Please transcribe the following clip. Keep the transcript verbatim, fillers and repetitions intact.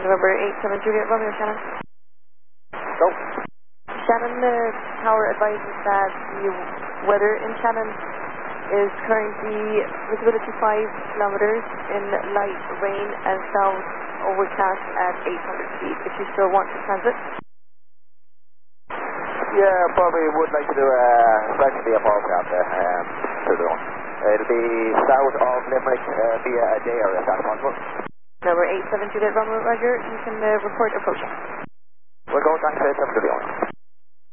November eight seven Juliet Romeo, Shannon. Go. Shannon, the tower advises that the weather in Shannon is currently visibility five kilometers in light rain and south overcast at eight hundred feet. If you still want to transit. Yeah, probably would like to do a, especially a forecast there, um, to the one. It'll be south of Limerick uh, via a day area, if that's possible. Number eight seven Juliet Romeo, Roger, you can uh, report approaching. We'll go back to eight seven Juliet.